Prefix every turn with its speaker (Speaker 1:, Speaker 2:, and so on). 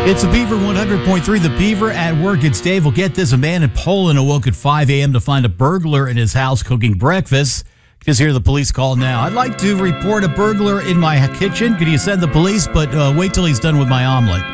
Speaker 1: It's the Beaver 100.3, the Beaver at work. It's Dave. We'll get this. A man in Poland awoke at 5 a.m. to find a burglar in his house cooking breakfast. Just hear the police call now. I'd like to report a burglar in my kitchen. Could you send the police? But wait till he's done with my omelet.